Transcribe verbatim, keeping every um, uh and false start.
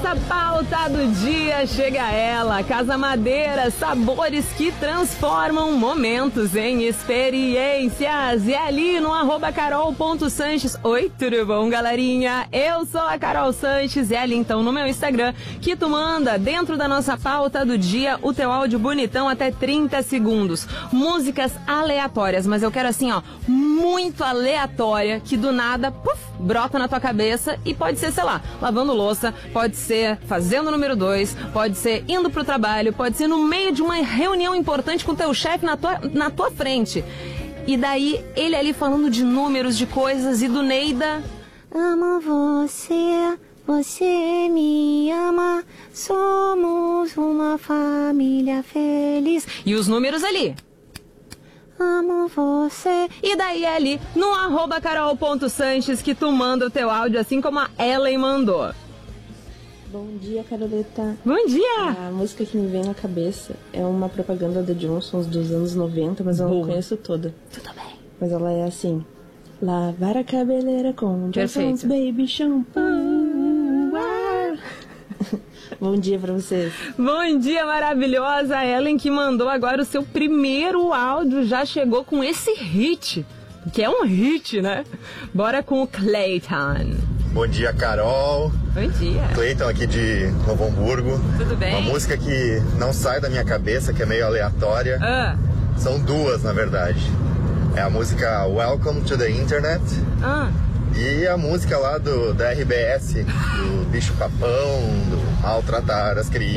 nossa pauta do dia chega ela. Casa Madeira, sabores que transformam momentos em experiências. E ali no arroba carol.sanches. Oi, tudo bom, galerinha? Eu sou a Carol Sanches e ali então no meu Instagram que tu manda dentro da nossa pauta do dia o teu áudio bonitão até trinta segundos. Músicas aleatórias, mas eu quero assim, ó, muito aleatória, que do nada, puf, brota na tua cabeça e pode ser, sei lá, lavando louça, pode ser fazendo o número dois, pode ser indo pro trabalho, pode ser no meio de uma reunião importante com teu chefe na tua, na tua frente. E daí, ele ali falando de números, de coisas, e do Neida... Amo você, você me ama, somos uma família feliz. E os números ali... Amo você. E daí é ali no arroba carol.sanches que tu manda o teu áudio, assim como a Ellen mandou. Bom dia, Caroleta. Bom dia! A música que me vem na cabeça é uma propaganda da Johnson's dos anos noventa, mas eu Boa. não conheço toda. Tudo bem. Mas ela é assim: lavar a cabeleira com Johnson's Baby Shampoo. Ah. Bom dia pra vocês. Bom dia, maravilhosa. Ellen que mandou agora o seu primeiro áudio, já chegou com esse hit, que é um hit, né? Bora com o Clayton. Bom dia, Carol. Bom dia. Clayton aqui de Novo Hamburgo. Tudo bem? Uma música que não sai da minha cabeça, que é meio aleatória. Ah. São duas, na verdade. É a música Welcome to the Internet. Ah. E a música lá do, da R B S, do bicho papão, do maltratar as crianças.